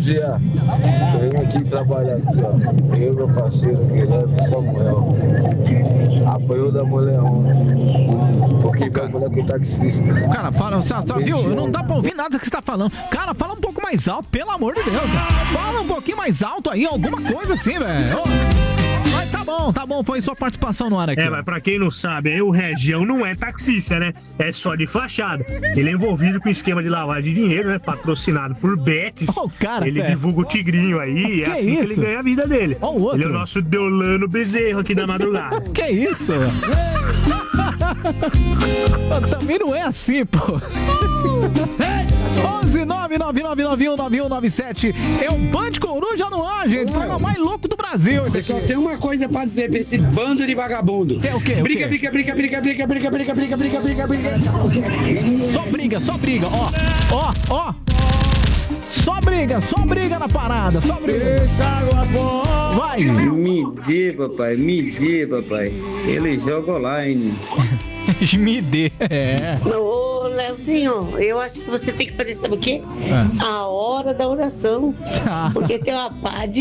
dia. Tô vindo aqui trabalhar aqui, ó. Eu e meu parceiro Guilherme Samuel. Apoiou da mulher ontem. Porque foi a mulher com o taxista. Cara, fala, viu? Não dá pra ouvir nada que você tá falando. Cara, fala um pouco mais alto, pelo amor de Deus. Cara. Fala um pouquinho mais alto aí, alguma coisa assim, velho. Mas tá bom, foi sua participação no ar aqui. Mas pra quem não sabe, aí o Região não é taxista, né? É só de fachada. Ele é envolvido com esquema de lavagem de dinheiro, né? Patrocinado por Betis. Cara, ele divulga o Tigrinho aí, é assim que ele ganha a vida dele. Ele é o nosso Deolano Bezerro aqui da madrugada. Que isso? Também não é assim, pô. 11999919197 é o Band Coruja no ar, gente. O programa mais louco do Brasil. Eu só tenho uma coisa pra dizer pra esse bando de vagabundo. O quê? Briga. Só briga, ó. Só briga na parada, só briga. Vai. Me dê, papai. Ele joga online. Me dê, Ô, Leozinho, eu acho que você tem que fazer, sabe o quê? A hora da oração. Porque tem uma pá de